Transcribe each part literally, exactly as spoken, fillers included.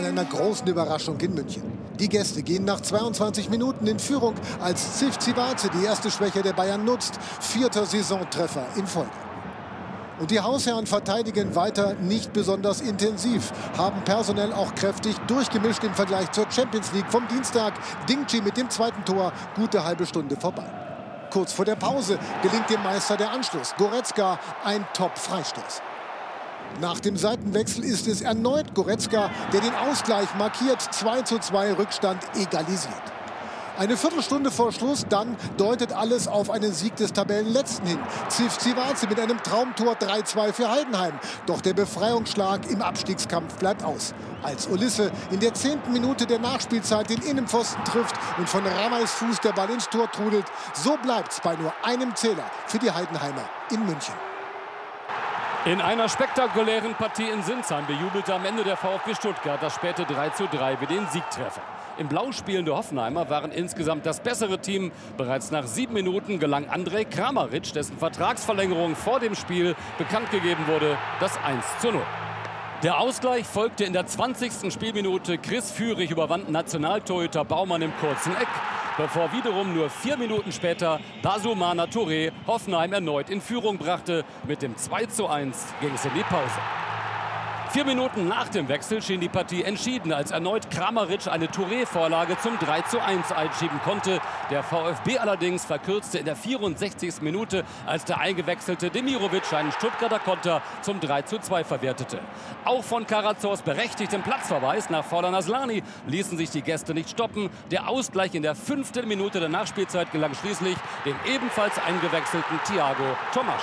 an einer großen Überraschung in München. Die Gäste gehen nach zweiundzwanzig Minuten in Führung, als Ziv-Zivace die erste Schwäche der Bayern nutzt. Vierter Saisontreffer in Folge. Und die Hausherren verteidigen weiter nicht besonders intensiv, haben personell auch kräftig durchgemischt im Vergleich zur Champions League vom Dienstag. Dingchi mit dem zweiten Tor, gute halbe Stunde vorbei. Kurz vor der Pause gelingt dem Meister der Anschluss. Goretzka, ein Top-Freistoß. Nach dem Seitenwechsel ist es erneut Goretzka, der den Ausgleich markiert. zwei zu zwei Rückstand egalisiert. Eine Viertelstunde vor Schluss dann deutet alles auf einen Sieg des Tabellenletzten hin. Ziv-Zivace mit einem Traumtor drei zwei für Heidenheim. Doch der Befreiungsschlag im Abstiegskampf bleibt aus. Als Ulisse in der zehnten Minute der Nachspielzeit den Innenpfosten trifft und von Ramais Fuß der Ball ins Tor trudelt, so bleibt's bei nur einem Zähler für die Heidenheimer in München. In einer spektakulären Partie in Sinsheim bejubelte am Ende der VfB Stuttgart das späte drei zu drei wie den Siegtreffer. Im blau spielende Hoffenheimer waren insgesamt das bessere Team. Bereits nach sieben Minuten gelang Andrej Kramaric, dessen Vertragsverlängerung vor dem Spiel bekannt gegeben wurde, das eins zu null. Der Ausgleich folgte in der zwanzigsten Spielminute. Chris Führig überwand Nationaltorhüter Baumann im kurzen Eck, bevor wiederum nur vier Minuten später Basumana Touré Hoffenheim erneut in Führung brachte. Mit dem zwei zu eins ging es in die Pause. Vier Minuten nach dem Wechsel schien die Partie entschieden, als erneut Kramaric eine Touré-Vorlage zum drei zu eins einschieben konnte. Der VfB allerdings verkürzte in der vierundsechzigsten Minute, als der eingewechselte Demirovic einen Stuttgarter Konter zum drei zu zwei verwertete. Auch von Karazors berechtigtem Platzverweis nach Forlan Aslani ließen sich die Gäste nicht stoppen. Der Ausgleich in der fünften Minute der Nachspielzeit gelang schließlich dem ebenfalls eingewechselten Thiago Tomasch.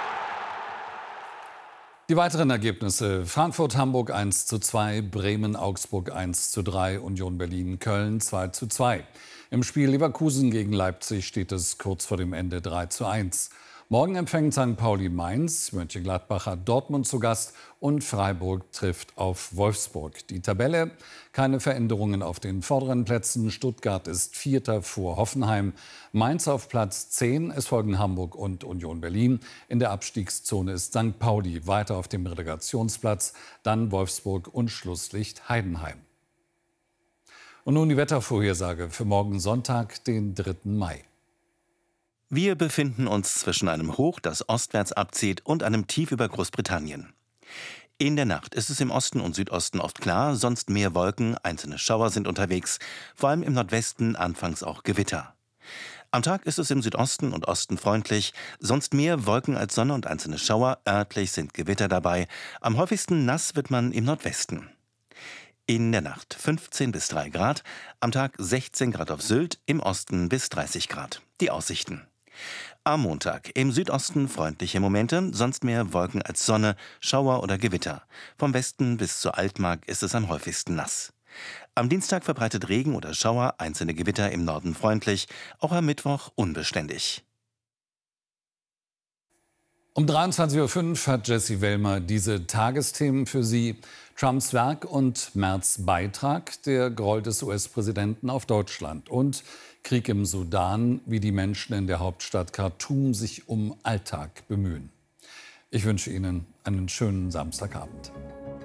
Die weiteren Ergebnisse: Frankfurt-Hamburg eins zu zwei, Bremen-Augsburg eins zu drei, Union Berlin-Köln zwei zu zwei. Im Spiel Leverkusen gegen Leipzig steht es kurz vor dem Ende drei zu eins. Morgen empfängt Sankt Pauli Mainz, Mönchengladbach hat Dortmund zu Gast und Freiburg trifft auf Wolfsburg. Die Tabelle: keine Veränderungen auf den vorderen Plätzen. Stuttgart ist Vierter vor Hoffenheim. Mainz auf Platz zehn. Es folgen Hamburg und Union Berlin. In der Abstiegszone ist Sankt Pauli weiter auf dem Relegationsplatz. Dann Wolfsburg und Schlusslicht Heidenheim. Und nun die Wettervorhersage für morgen Sonntag, den dritten Mai. Wir befinden uns zwischen einem Hoch, das ostwärts abzieht, und einem Tief über Großbritannien. In der Nacht ist es im Osten und Südosten oft klar, sonst mehr Wolken, einzelne Schauer sind unterwegs, vor allem im Nordwesten anfangs auch Gewitter. Am Tag ist es im Südosten und Osten freundlich, sonst mehr Wolken als Sonne und einzelne Schauer, örtlich sind Gewitter dabei, am häufigsten nass wird man im Nordwesten. In der Nacht fünfzehn bis drei Grad, am Tag sechzehn Grad auf Sylt, im Osten bis dreißig Grad. Die Aussichten: Am Montag im Südosten freundliche Momente, sonst mehr Wolken als Sonne, Schauer oder Gewitter. Vom Westen bis zur Altmark ist es am häufigsten nass. Am Dienstag verbreitet Regen oder Schauer, einzelne Gewitter im Norden freundlich, auch am Mittwoch unbeständig. Um dreiundzwanzig Uhr fünf hat Jessie Wellmer diese Tagesthemen für Sie. Trumps Werk und Merz Beitrag, der Groll des U S-Präsidenten auf Deutschland. Und Krieg im Sudan, wie die Menschen in der Hauptstadt Khartoum sich um Alltag bemühen. Ich wünsche Ihnen einen schönen Samstagabend.